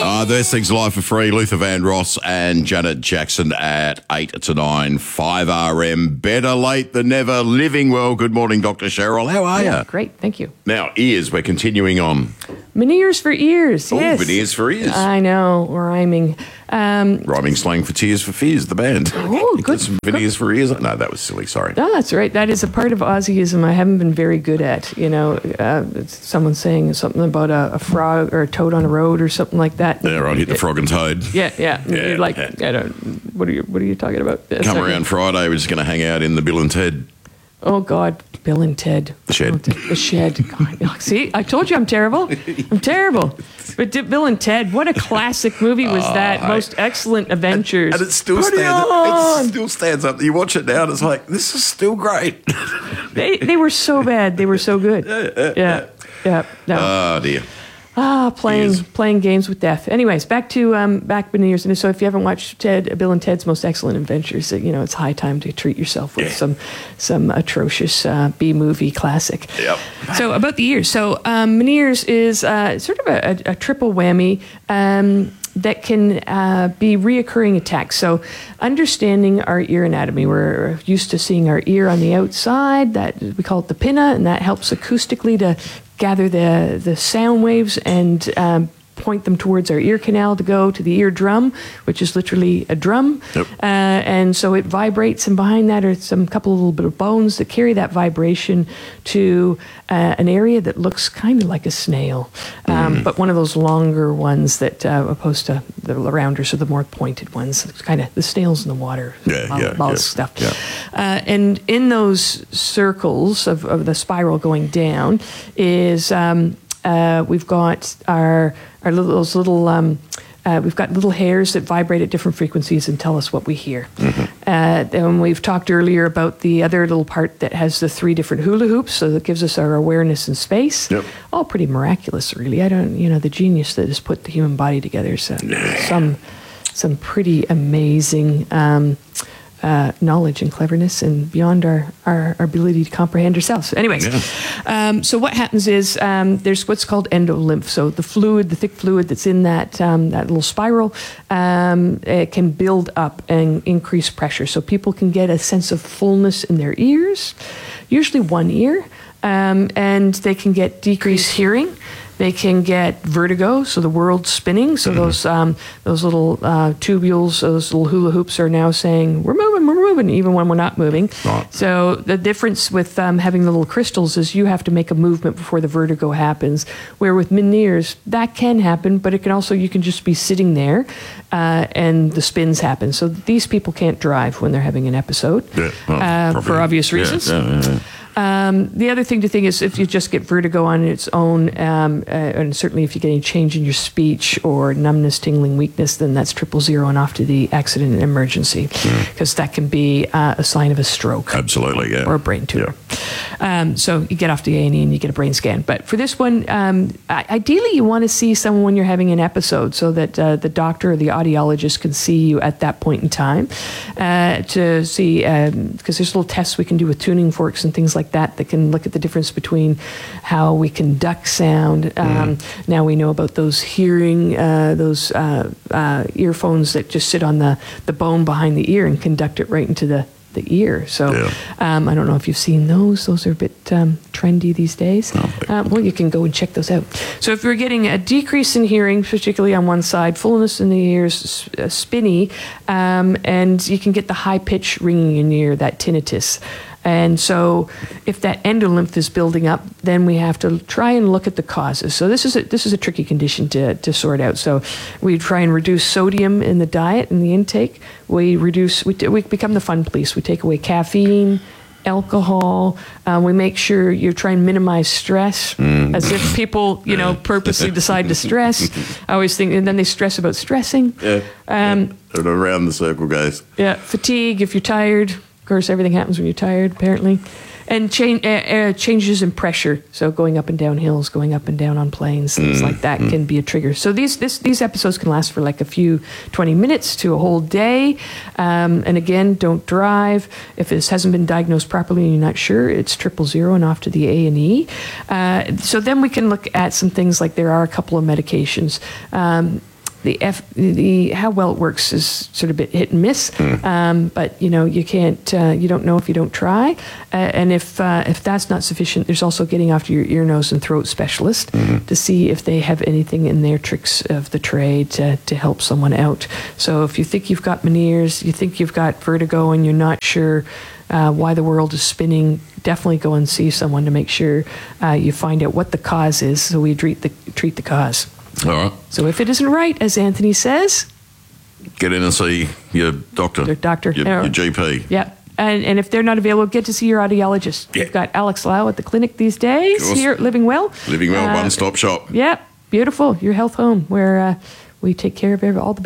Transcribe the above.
Those things live for free. Luther Vandross and Janet Jackson at 8 to 9, 5RM. Better late than never. Living well. Good morning, Dr. Cheryl. How are you? Great, thank you. Now, ears, we're continuing on. Veneers for ears, yes. Veneers for ears. I know, rhyming. Rhyming slang for Tears for Fears, the band. Oh, good. Veneers for ears. No, that was silly, sorry. No, that's right. That is a part of Aussieism I haven't been very good at. You know, someone saying something about a frog or a toad on a road or something like that. Yeah, right, hit the frog and toad. Yeah. You're like, I don't, what are you talking about? Come around Friday, we're just going to hang out in the Bill and Ted. Oh, God, Bill and Ted. The Shed. The Shed. God, see, I told you I'm terrible. I'm terrible. But Bill and Ted, what a classic movie was that. Most excellent adventures. And it still stands up. You watch it now and it's like, this is still great. They were so bad. They were so good. Yeah. No. Oh, dear. Playing games with death. Anyways, back in the years. And so if you haven't watched Bill and Ted's Most Excellent Adventures, it's high time to treat yourself with some atrocious B-movie classic. Yep. So about the ears. So Meniere's is sort of a triple whammy that can be reoccurring attacks. So understanding our ear anatomy, we're used to seeing our ear on the outside. That we call it the pinna, and that helps acoustically to gather the sound waves and point them towards our ear canal to go to the eardrum, which is literally a drum. Yep. And so it vibrates, and behind that are couple of little bit of bones that carry that vibration to an area that looks kind of like a snail, but one of those longer ones that opposed to the rounders, or the more pointed ones, kind of the snails in the water, stuff. Yeah. And in those circles of the spiral going down is we've got we've got little hairs that vibrate at different frequencies and tell us what we hear. Then we've talked earlier about the other little part that has the 3 different hula hoops, so that gives us our awareness in space. Yep. All pretty miraculous, really. I don't, the genius that has put the human body together. So some pretty amazing knowledge and cleverness, and beyond our ability to comprehend ourselves. Anyways, so what happens is there's what's called endolymph. So the thick fluid that's in that little spiral, it can build up and increase pressure. So people can get a sense of fullness in their ears, usually one ear, and they can get decreased hearing. They can get vertigo, so the world's spinning. So those little tubules, those little hula hoops are now saying, we're moving, even when we're not moving. Right. So the difference with having the little crystals is you have to make a movement before the vertigo happens, where with Meniere's, that can happen, but it can also, you can just be sitting there and the spins happen. So these people can't drive when they're having an episode for obvious reasons. The other thing to think is if you just get vertigo on its own, and certainly if you get any change in your speech or numbness, tingling, weakness, then that's 000 and off to the accident and emergency, because that can be a sign of a stroke. Absolutely, yeah. Or a brain tumor. Yeah. So you get off to A&E and you get a brain scan. But for this one, ideally you want to see someone when you're having an episode, so that the doctor or the audiologist can see you at that point in time to see, because there's little tests we can do with tuning forks and things like that can look at the difference between how we conduct sound. Now we know about those hearing, those earphones that just sit on the bone behind the ear and conduct it right into the ear. So I don't know if you've seen those. Those are a bit trendy these days. Well, you can go and check those out. So if you're getting a decrease in hearing, particularly on one side, fullness in the ears, spinny, and you can get the high pitch ringing in your ear, that tinnitus. And so if that endolymph is building up, then we have to try and look at the causes. So this is a tricky condition to sort out. So we try and reduce sodium in the diet and the intake. We become the fun police. We take away caffeine, alcohol. We make sure you try and minimize stress, as if people, purposely decide to stress. I always think, and then they stress about stressing. And around the circle goes. Yeah, fatigue, if you're tired. Of course, everything happens when you're tired, apparently. And changes in pressure, so going up and down hills, going up and down on planes, things like that can be a trigger. So these episodes can last for like a few 20 minutes to a whole day. And again, don't drive. If this hasn't been diagnosed properly and you're not sure, it's 000 and off to the A&E. So then we can look at some things like there are a couple of medications. the how well it works is sort of a bit hit and miss. But you can't, you don't know if you don't try. And if that's not sufficient, there's also getting after your ear, nose, and throat specialist to see if they have anything in their tricks of the trade to help someone out. So if you think you've got Meniere's, you think you've got vertigo, and you're not sure why the world is spinning, definitely go and see someone to make sure you find out what the cause is, so we treat the cause. All right. So if it isn't right, as Anthony says, get in and see your doctor. Your doctor. Your GP. Yeah. And if they're not available, get to see your audiologist. Yeah. We've got Alex Lau at the clinic these days here at Living Well. Living Well, one-stop shop. Yeah. Beautiful. Your health home, where we take care of all the